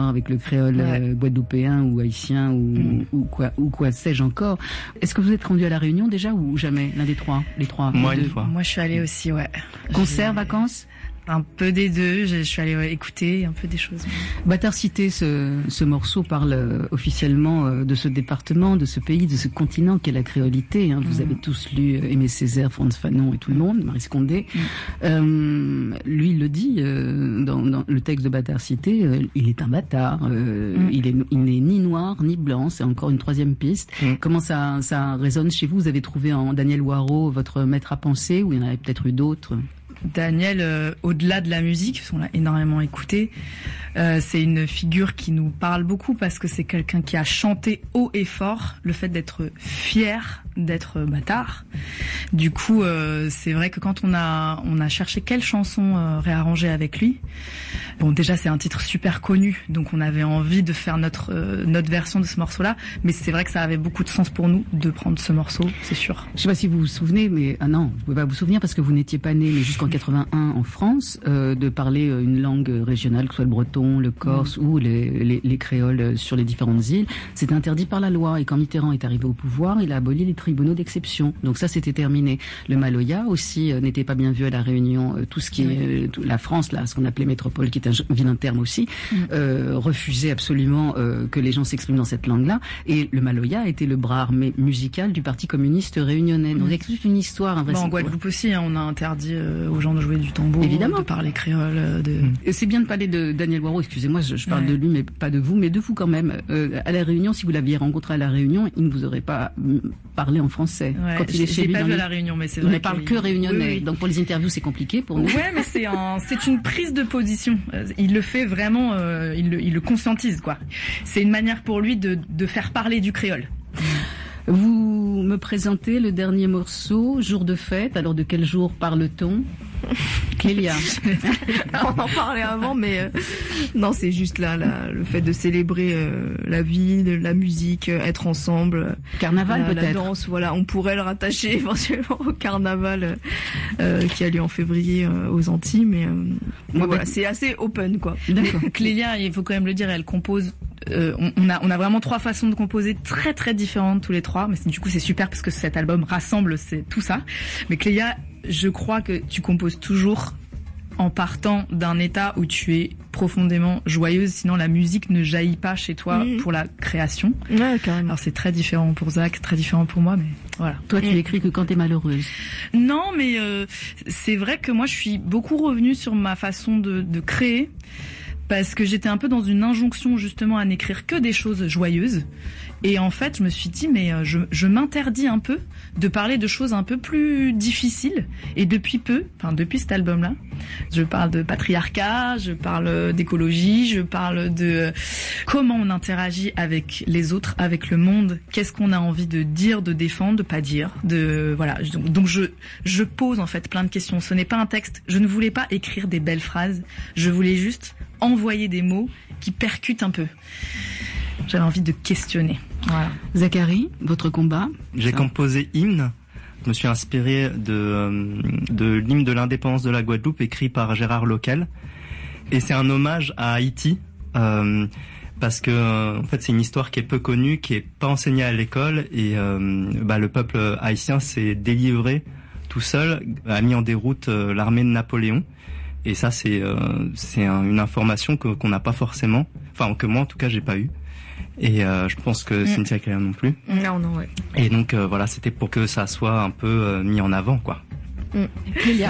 voir avec le créole guadeloupéen ou haïtien ou quoi sais-je encore. Est-ce que vous êtes rendu à La Réunion déjà ou jamais, l'un des trois, les trois? Moi, une fois. Moi, je suis allée aussi, ouais. Concert, vacances? Un peu des deux, je suis allée écouter un peu des choses. Bâtard Cité, ce morceau parle officiellement de ce département, de ce pays, de ce continent qu'est la créolité. Vous avez tous lu Aimé Césaire, Frantz Fanon et tout le monde, Maurice Condé. Lui, il le dit dans le texte de Bâtard Cité, il est un bâtard. Il n'est ni noir ni blanc. C'est encore une troisième piste. Comment ça résonne chez vous? Vous avez trouvé en Daniel Waro votre maître à penser ou il y en avait peut-être eu d'autres? Daniel, au-delà de la musique, parce qu'on l'a énormément écouté, c'est une figure qui nous parle beaucoup parce que c'est quelqu'un qui a chanté haut et fort le fait d'être fier d'être bâtard. Du coup, c'est vrai que quand on a cherché quelle chanson réarranger avec lui, bon, déjà c'est un titre super connu, donc on avait envie de faire notre version de ce morceau-là, mais c'est vrai que ça avait beaucoup de sens pour nous de prendre ce morceau, c'est sûr. Je sais pas si vous vous souvenez, mais non, vous pouvez pas vous souvenir parce que vous n'étiez pas né, mais jusqu'en 81 en France, de parler une langue régionale, que ce soit le breton, le corse ou les créoles sur les différentes îles. C'était interdit par la loi et quand Mitterrand est arrivé au pouvoir, il a aboli les tribunaux d'exception. Donc ça, c'était terminé. Le Maloya aussi n'était pas bien vu à La Réunion. Tout ce qui est la France, là, ce qu'on appelait métropole, qui est un vilain terme aussi, refusait absolument que les gens s'expriment dans cette langue-là. Et le Maloya était le bras armé musical du Parti communiste réunionnais. Donc il y a toute une histoire. En Guadeloupe aussi, on a interdit aux gens de jouer du tambour, évidemment, de parler créole. Et c'est bien de parler de Daniel Waro. Excusez-moi, je parle de lui, mais pas de vous, mais de vous quand même. À La Réunion, si vous l'aviez rencontré à La Réunion, il ne vous aurait pas parlé en français. Ouais, quand il est chez lui, pas vu à La Réunion, mais c'est il vrai. ne parle que réunionnais. Oui. Donc pour les interviews, c'est compliqué pour nous. Ouais, mais c'est une prise de position. Il le fait vraiment, il le conscientise, quoi. C'est une manière pour lui de faire parler du créole. Vous me présentez le dernier morceau, Jour de fête. Alors de quel jour parle-t-on? Clélia. On en parlait avant, mais non, c'est juste là, le fait de célébrer la vie, la musique, être ensemble. Carnaval peut-être. La danse, voilà, on pourrait le rattacher éventuellement au carnaval qui a lieu en février aux Antilles, mais voilà, c'est assez open, quoi. D'accord. Clélia, il faut quand même le dire, elle compose. On a vraiment trois façons de composer très très différentes tous les trois, mais du coup c'est super parce que cet album rassemble tout ça. Mais Clélia, je crois que tu composes toujours en partant d'un état où tu es profondément joyeuse, sinon la musique ne jaillit pas chez toi pour la création. Ouais, carrément. Alors c'est très différent pour Zach, très différent pour moi, mais voilà. Toi tu écris que quand t'es malheureuse. Non, mais c'est vrai que moi je suis beaucoup revenue sur ma façon de créer. Parce que j'étais un peu dans une injonction justement à n'écrire que des choses joyeuses. Et en fait, je me suis dit, mais je m'interdis un peu de parler de choses un peu plus difficiles. Et depuis cet album-là, je parle de patriarcat, je parle d'écologie, je parle de comment on interagit avec les autres, avec le monde, qu'est-ce qu'on a envie de dire, de défendre, de pas dire, voilà. Donc je pose en fait plein de questions. Ce n'est pas un texte. Je ne voulais pas écrire des belles phrases. Je voulais juste envoyer des mots qui percutent un peu. J'avais envie de questionner. Voilà. Zachary, votre combat? J'ai composé Hymne. Je me suis inspiré de l'hymne de l'indépendance de la Guadeloupe écrit par Gérard Loquel. Et c'est un hommage à Haïti. Parce que en fait c'est une histoire qui est peu connue, qui est pas enseignée à l'école. Et le peuple haïtien s'est délivré tout seul, a mis en déroute l'armée de Napoléon. Et ça, c'est une information qu'on n'a pas forcément, enfin que moi en tout cas j'ai pas eu. Et je pense que Cynthia Claire non plus. Non, ouais. Et donc voilà, c'était pour que ça soit un peu mis en avant, quoi. Clélia.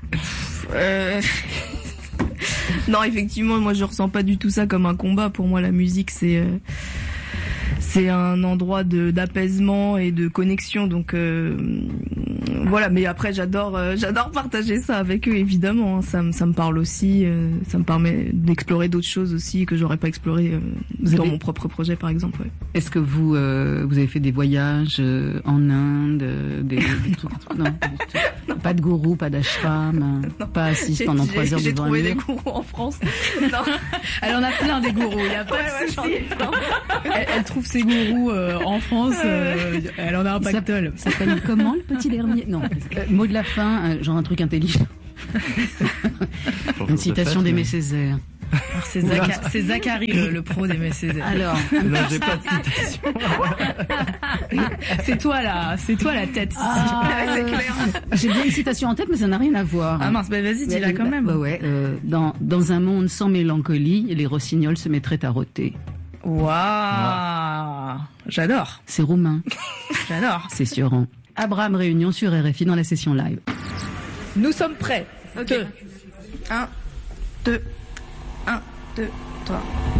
Non, effectivement, moi je ressens pas du tout ça comme un combat. Pour moi, la musique c'est un endroit d'apaisement et de connexion, donc voilà. Mais après j'adore partager ça avec eux, évidemment. Ça me parle aussi, ça me permet d'explorer d'autres choses aussi que j'aurais pas exploré dans mon propre projet, par exemple. Ouais. Est-ce que vous avez fait des voyages en Inde, des trucs, non, pas de gourou, pas d'ashram, pas assise pendant 3 heures devant un mur? J'ai trouvé des gourous en France. Non. Elle en a plein des gourous, il y a pas de souci. Elle trouve ses gourous en France, elle en a un pactole. Ça s'appelle comment le petit dernier? Non, mot de la fin, genre un truc intelligent. Une citation d'Aimé Césaire. Alors c'est Zachary le pro des Césaire. Alors, non, j'ai pas de citation. c'est toi la tête. c'est clair. J'ai bien une citation en tête, mais ça n'a rien à voir. Ah mince, vas-y, dis-la quand même. Ouais. Dans un monde sans mélancolie, les rossignols se mettraient à rôter. Waouh, j'adore. C'est roumain. J'adore. C'est sûr. Abraham Réunion sur RFI dans la session live. Nous sommes prêts. Ok. 1, 2, 3.